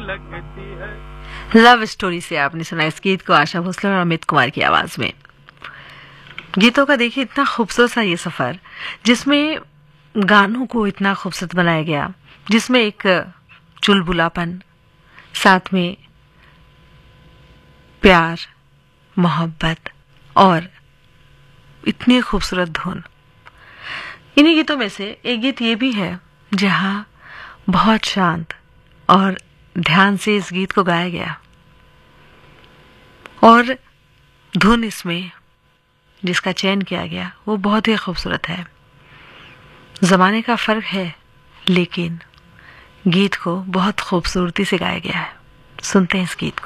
लगती है। Love story से आपने सुना इस गीत को आशा भोसले और अमित कुमार की आवाज में। गीतों का देखिए इतना खूबसूरत सा ये सफर, जिसमें गानों को इतना खूबसूरत बनाया गया, जिसमें एक चुलबुलापन, साथ में प्यार, मोहब्बत और इतनी खूबसूरत धुन। इन्हीं गीतों में से एक गीत ये भी है जहां बहुत शांत और ध्यान से इस गीत को गाया गया और धुन इसमें जिसका चयन किया गया वो बहुत ही खूबसूरत है। जमाने का फर्क है, लेकिन गीत को बहुत खूबसूरती से गाया गया है। सुनते हैं इस गीत को।